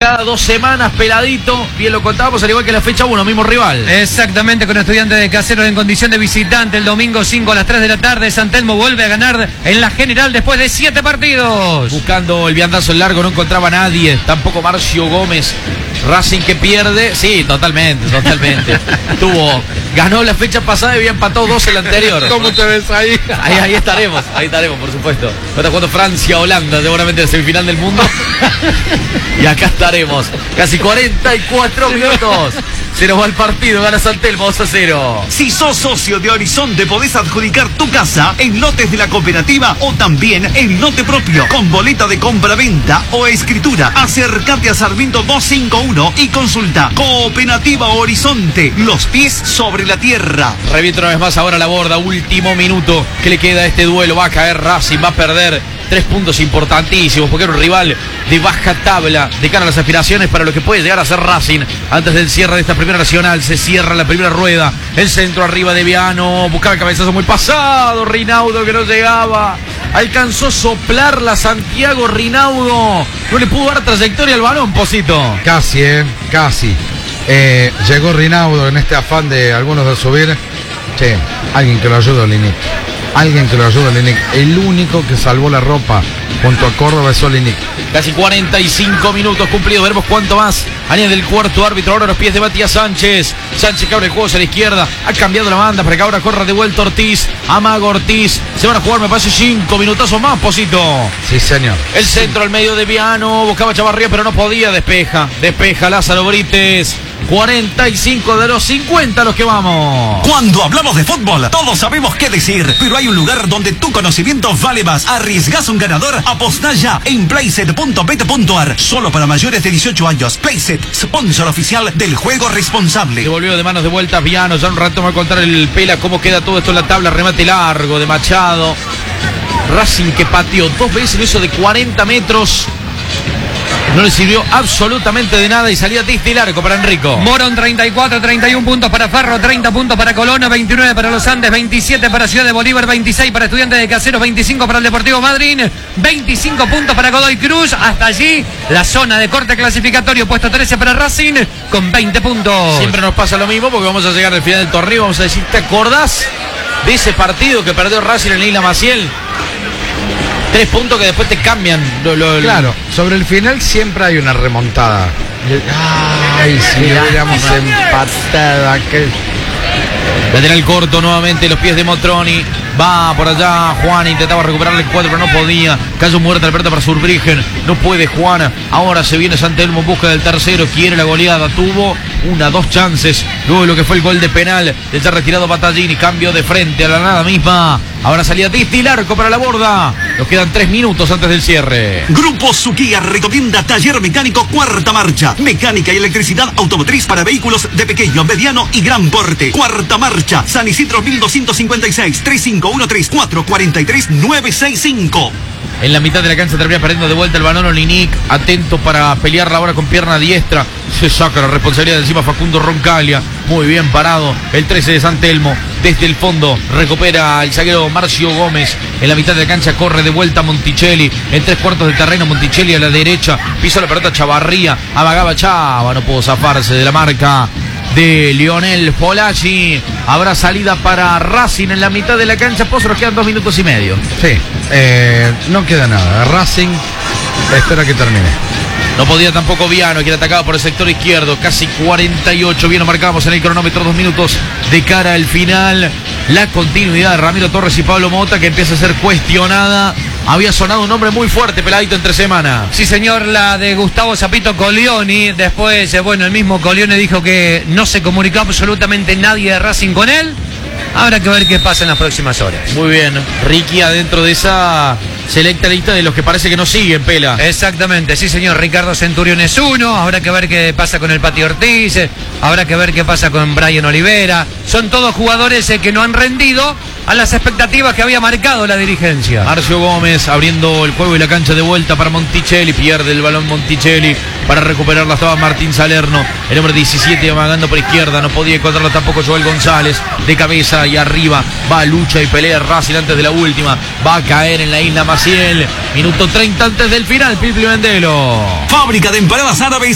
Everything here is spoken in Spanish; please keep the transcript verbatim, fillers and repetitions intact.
cada dos semanas, peladito, bien lo contábamos, al igual que la fecha uno, mismo rival. Exactamente, con Estudiantes de Caseros en condición de visitante el domingo cinco a las tres de la tarde. San Telmo vuelve a ganar en la general después de siete partidos. Buscando el viandazo en largo, no encontraba a nadie, tampoco Marcio Gómez. Racing que pierde, sí, totalmente, totalmente. Tuvo, ganó la fecha pasada y había empatado dos en la anterior. ¿Cómo te ves ahí? Ahí, ahí estaremos, ahí estaremos, por supuesto. Está jugando Francia-Holanda, seguramente en la semifinal del mundo. Y acá estaremos. Casi cuarenta y cuatro minutos. Se nos va el partido, gana San Telmo dos a cero. Si sos socio de Horizonte, podés adjudicar tu casa en lotes de la cooperativa o también en lote propio, con boleta de compra-venta o escritura. Acércate a Sarmiento doscientos cincuenta y uno y consulta. Cooperativa Horizonte, los pies sobre la tierra. Revienta una vez más ahora la borda, último minuto que le queda a este duelo. Va a caer Racing, va a perder tres puntos importantísimos porque era un rival de baja tabla de cara a las aspiraciones para lo que puede llegar a ser Racing antes del cierre de esta primera nacional. Se cierra la primera rueda, el centro arriba de Viano, buscaba el cabezazo muy pasado, Rinaudo que no llegaba, alcanzó a soplarla Santiago Rinaudo, no le pudo dar trayectoria al balón, Posito. Casi, eh, casi. Eh, llegó Rinaudo en este afán de algunos de subir. Che, alguien que lo ayude, Linic. Alguien que lo ayude, Linic. El único que salvó la ropa junto a Córdoba es Linic. Casi cuarenta y cinco minutos cumplidos. Veremos cuánto más. Área del cuarto árbitro. Ahora a los pies de Matías Sánchez. Sánchez que abre el juego hacia la izquierda. Ha cambiado la banda para que ahora corra de vuelta Ortiz. Amago Ortiz. Se van a jugar, me parece, cinco minutazos más, Posito. Sí, señor. El centro al medio de Viano. Buscaba Chavarría, pero no podía. Despeja. Despeja Lázaro Brites. cuarenta y cinco de los cincuenta los que vamos. Cuando hablamos de fútbol, todos sabemos qué decir, pero hay un lugar donde tu conocimiento vale más. ¿Arriesgás un ganador? Apostá ya en playset punto bet punto ar. Solo para mayores de dieciocho años. Playset, sponsor oficial del juego responsable. Se volvió de manos de vuelta Viano. Ya un rato me va a contar el Pela cómo queda todo esto en la tabla. Remate largo de Machado. Racing que pateó dos veces, lo hizo de cuarenta metros. No le sirvió absolutamente de nada y salía triste y largo para Enrico. Morón treinta y cuatro, treinta y uno puntos para Ferro, treinta puntos para Colón, veintinueve para Los Andes, veintisiete para Ciudad de Bolívar, veintiséis para Estudiantes de Caseros, veinticinco para el Deportivo Madryn, veinticinco puntos para Godoy Cruz. Hasta allí la zona de corte clasificatorio, puesto trece para Racing con veinte puntos. Siempre nos pasa lo mismo porque vamos a llegar al final del torneo. Vamos a decir, ¿te acordás de ese partido que perdió Racing en la Isla Maciel? Tres puntos que después te cambian. Lo, lo, claro, sobre el final siempre hay una remontada. Ay, si le hubiéramos empatado aquel. Lateral corto nuevamente, los pies de Motroni. Va por allá Juan, intentaba recuperarle el cuadro, pero no podía. Cayó muerta la pelota para Zurbriggen. No puede Juan. Ahora se viene San Telmo en busca del tercero. Quiere la goleada. Tuvo una, dos chances. Luego de lo que fue el gol de penal de ya retirado Battaglini. Cambio de frente a la nada misma. Ahora salía Tisti, arco para la borda. Nos quedan tres minutos antes del cierre. Grupo Suquía recomienda taller mecánico Cuarta Marcha. Mecánica y electricidad automotriz para vehículos de pequeño, mediano y gran porte. Cuarta Marcha, San Isidro mil doscientos cincuenta y seis, tres cinco uno tres, cuatro cuatro tres, nueve seis cinco. En la mitad de la cancha termina perdiendo de vuelta el balón Olinic. Atento para pelearla ahora con pierna diestra. Se saca la responsabilidad de encima Facundo Roncalia. Muy bien parado el trece de San Telmo. Desde el fondo recupera el zaguero Marcio Gómez. En la mitad de la cancha corre de vuelta Monticelli. En tres cuartos del terreno Monticelli a la derecha. Pisa la pelota Chavarría. Amagaba Chava. No pudo zafarse de la marca de Lionel Polacci. Habrá salida para Racing en la mitad de la cancha. Pozo, nos quedan dos minutos y medio. Sí, eh, no queda nada. Racing espera que termine. No podía tampoco Viano, quien atacaba por el sector izquierdo. Casi cuarenta y ocho. Bien, lo marcamos en el cronómetro. Dos minutos de cara al final. La continuidad de Ramiro Torres y Pablo Mota, que empieza a ser cuestionada. Había sonado un nombre muy fuerte, peladito, entre semana. Sí, señor, la de Gustavo Zapito Colioni. Después, bueno, el mismo Colioni dijo que no se comunicó absolutamente nadie de Racing con él. Habrá que ver qué pasa en las próximas horas. Muy bien. Ricky adentro de esa selecta lista de los que parece que no siguen, Pela. Exactamente, sí, señor. Ricardo Centurión es uno. Habrá que ver qué pasa con el Pati Ortiz. Habrá que ver qué pasa con Brian Olivera. Son todos jugadores eh, que no han rendido a las expectativas que había marcado la dirigencia. Marcio Gómez abriendo el juego y la cancha de vuelta para Monticelli. Pierde el balón Monticelli. Para recuperarla estaba Martín Salerno. El hombre diecisiete amagando por izquierda. No podía encontrarlo tampoco Joel González. De cabeza y arriba. Va a lucha y pelea Racing antes de la última. Va a caer en la Isla Maciel. Minuto treinta antes del final. Pilpli Mendelo. Fábrica de empanadas árabes